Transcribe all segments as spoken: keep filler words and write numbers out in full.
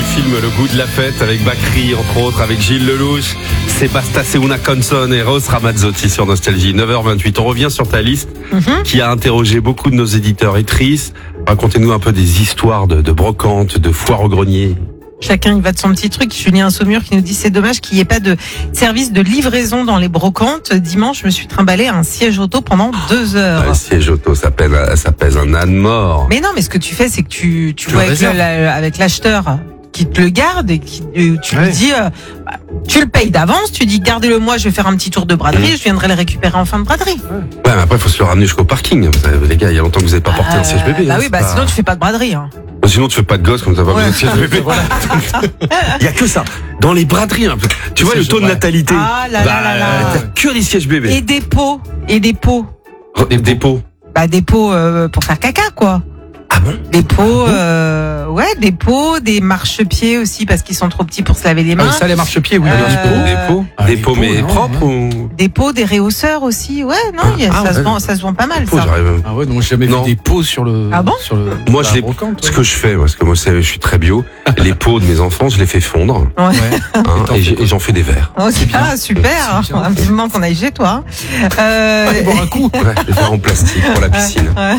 film Le goût de la fête avec Bakri, entre autres, avec Gilles Lelouch, Sébastien Seuna Conson et Rose Ramazzotti sur Nostalgie. neuf heures vingt-huit. On revient sur ta liste mm-hmm. qui a interrogé beaucoup de nos éditeurs et tristes. Racontez-nous un peu des histoires de, de brocantes, de foires au grenier. Chacun il va de son petit truc. Julien Saumur qui nous dit c'est dommage qu'il n'y ait pas de service de livraison dans les brocantes. Dimanche, je me suis trimballé à un siège auto pendant deux heures. Un siège auto, ça pèse, ça pèse un âne mort. Mais non, mais ce que tu fais, c'est que tu, tu, Tu vois avec, le, la, avec l'acheteur qui te le garde et qui, tu ouais. lui dis, euh, tu le payes d'avance, tu dis gardez-le moi, je vais faire un petit tour de braderie, mmh. je viendrai le récupérer en fin de braderie. Ouais, mais après il faut se le ramener jusqu'au parking. Vous savez, les gars, il y a longtemps que vous n'avez pas porté euh, un siège bébé. Bah hein, oui, bah pas... sinon tu fais pas de braderie. Hein. Sinon tu fais pas de gosse comme ça, pas ouais. besoin de siège bébé. Il y a que ça. Dans les braderies, un peu. Tu vois le taux de natalité. Ah là là là là. T'as que des sièges bébés. Et des pots, et des pots. Des, des pots. Bah des pots euh, pour faire caca quoi. Ah bon? Des pots, euh, ouais, des pots, des marchepieds aussi parce qu'ils sont trop petits pour se laver les mains. Ah, ça, les marchepieds, oui. Euh, des pots, ah, des pots, mais non, propres ouais. ou des pots, des réhausseurs aussi. Ouais, non, ah, y a, ah, ça ouais. se vend, ça se vend pas mal. Pots, ça. Ah ouais, donc j'ai jamais non. vu des pots sur le. Ah bon? Sur le, moi, je les. Brocante, ce que je fais, parce que moi, je suis très bio. Les pots de mes enfants, je les fais fondre. Ouais. Hein, et, et j'en fais des verres. Oh, c'est bien, ah, super. Vivement qu'on aille chez toi. Euh... Allez boire un coup. Ouais, les verres en plastique pour la piscine. Ouais.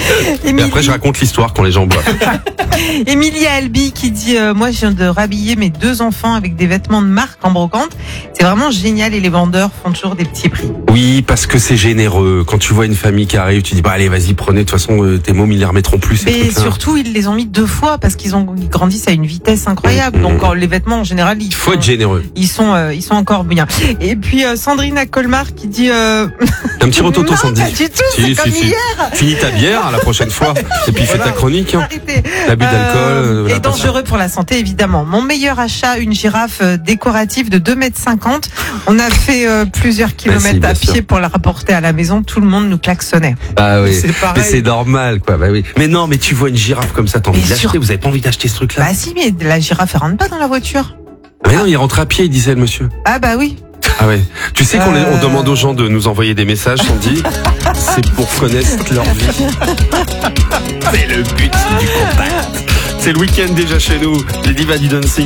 Et après je raconte l'histoire quand les gens boivent. Emilia Albi qui dit euh, moi je viens de rhabiller mes deux enfants avec des vêtements de marque en brocante. C'est vraiment génial et les vendeurs font toujours des petits prix. Oui, parce que c'est généreux. Quand tu vois une famille qui arrive, tu dis bah allez vas-y prenez, de toute façon euh, tes mômes ils les remettront plus. Mais surtout ils les ont mis deux fois parce qu'ils ont ils grandissent à une vitesse incroyable. Mmh. Donc quand les vêtements en général ils faut sont, être généreux. Ils sont euh, ils sont encore bien. Et puis euh, Sandrine à Colmar qui dit euh... un petit rototo Sandy. Pas du tout, si, c'est si, comme si. hier. Finis ta bière la prochaine fois et puis voilà. Fais ta chronique. Hein. L'abus d'alcool. Euh, et dangereux pour la santé évidemment. Mon meilleur achat, une girafe décorative de deux mètres cinquante. On a fait euh, plusieurs kilomètres ah, si, à pied sûr. Pour la rapporter à la maison. Tout le monde nous klaxonnait. Ah oui. C'est pareil. Mais c'est normal quoi. Bah oui. Mais non, mais tu vois une girafe comme ça, t'as envie de l'acheter. Sur... Vous avez pas envie d'acheter ce truc-là? Bah si, mais la girafe elle rentre pas dans la voiture. Mais ah. non, il rentre à pied, il disait le monsieur. Ah bah oui. Ah ouais. Tu sais qu'on euh... on demande aux gens de nous envoyer des messages, Sandy. C'est pour connaître leur vie. C'est le but du contact. C'est le week-end déjà chez nous. Les Divas du Dancing.